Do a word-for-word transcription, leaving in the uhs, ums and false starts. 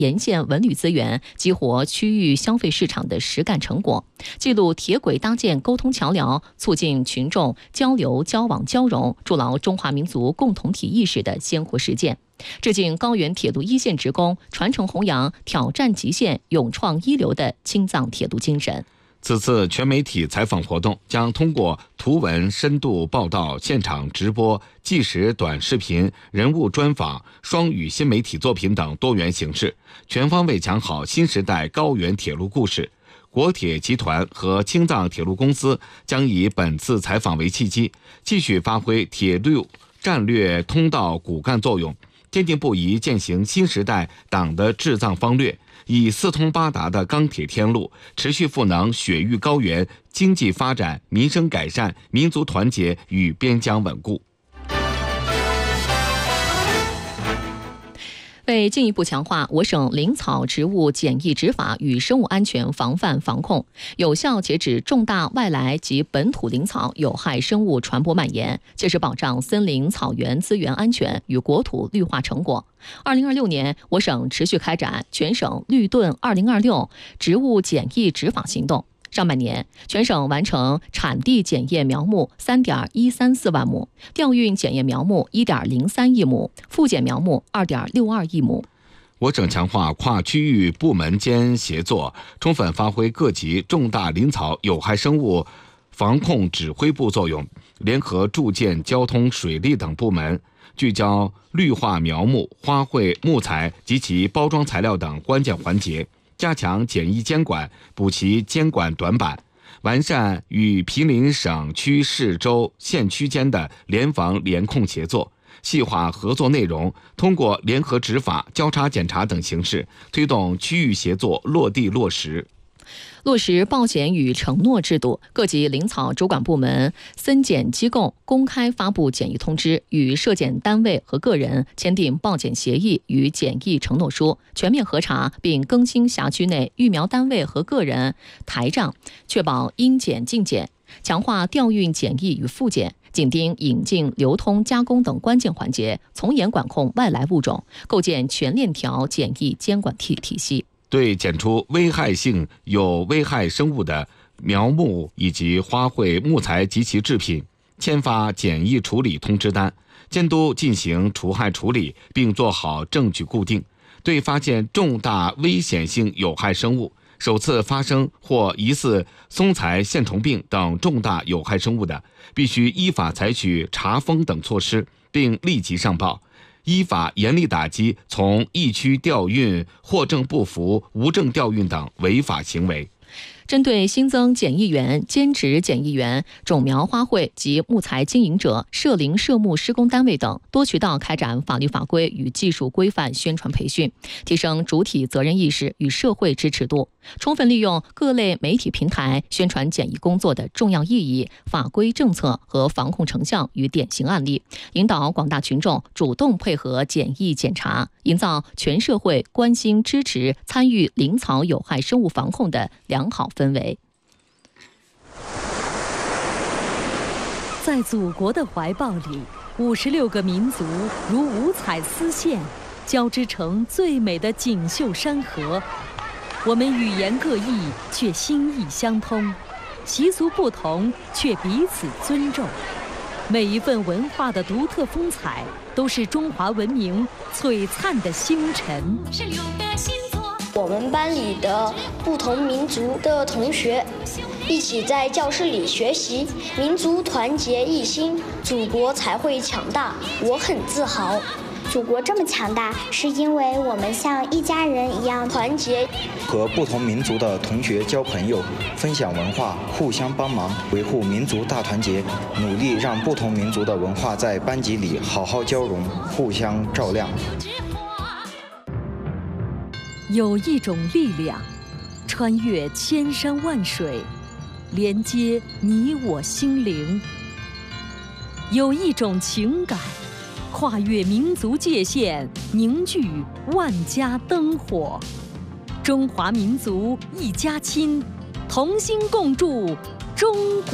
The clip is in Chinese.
沿线文旅资源，激活区域消费市场的实干成果，记录铁轨搭建沟通桥梁，促进群众交流、交往、交融，筑牢中华民族共同体意识的鲜活实践。致敬高原铁路一线职工，传承弘扬挑战极限、勇创一流的青藏铁路精神。 此次全媒体采访活动将通过图文深度报道、现场直播、纪实短视频、人物专访、双语新媒体作品等多元形式，全方位讲好新时代高原铁路故事。国铁集团和青藏铁路公司将以本次采访为契机，继续发挥铁路战略通道骨干作用，坚定不移践行新时代党的治藏方略，以四通八达的钢铁天路，持续赋能雪域高原经济发展、民生改善、民族团结与边疆稳固。 为进一步强化我省林草植物检疫执法与生物安全防范防控，有效截止重大外来及本土林草有害生物传播蔓延，切实保障森林草原资源安全与国土绿化成果。二零二六年，我省持续开展全省绿盾二零二六植物检疫执法行动。上半年，全省完成产地检验苗木 三点一三四万亩，调运检验苗木 一点零三亿亩，复检苗木 二点六二亿亩。 我省强化跨区域部门间协作，充分发挥各级重大林草有害生物防控指挥部作用，联合住建、交通、水利等部门，聚焦绿化苗木、花卉、木材及其包装材料等关键环节，加强检疫监管，补齐监管短板，完善与毗邻省区市州县区间的联防联控协作，细化合作内容，通过联合执法、交叉检查等形式，推动区域协作落地落实。 落实报检与承诺制度，各级林草主管部门、森检机构公开发布检疫通知，与涉检单位和个人签订报检协议与检疫承诺书，全面核查并更新辖区内育苗单位和个人台账，确保应检尽检，强化调运检疫与复检，紧盯引进、流通、加工等关键环节，从严管控外来物种，构建全链条检疫监管体体系。 对检出危害性有危害生物的苗木以及花卉、木材及其制品，签发检疫处理通知单，监督进行除害处理，并做好证据固定。对发现重大危险性有害生物、首次发生或疑似松材线虫病等重大有害生物的，必须依法采取查封等措施，并立即上报，依法严厉打击从疫区调运、货证不符、无证调运等违法行为。 针对新增检疫员、兼职检疫员、种苗花卉及木材经营者、涉林涉木施工单位等，多渠道开展法律法规与技术规范宣传培训，提升主体责任意识与社会支持度，充分利用各类媒体平台宣传检疫工作的重要意义、法规政策和防控成效与典型案例，引导广大群众主动配合检疫检查，营造全社会关心、支持、参与林草有害生物防控的良好氛围。 在祖国的怀抱里，五十六个民族如五彩丝线，交织成最美的锦绣山河。我们语言各异，却心意相通；习俗不同，却彼此尊重。每一份文化的独特风采，都是中华文明璀璨的星辰。是六个星座。 我们班里的不同民族的同学一起在教室里学习，民族团结一心，祖国才会强大。我很自豪。 祖国这么强大，是因为我们像一家人一样团结。 和不同民族的同学交朋友，分享文化，互相帮忙，维护民族大团结，努力让不同民族的文化在班级里好好交融，互相照亮。 有一种力量，穿越千山万水，连接你我心灵；有一种情感，跨越民族界限，凝聚万家灯火。中华民族一家亲，同心共筑中国。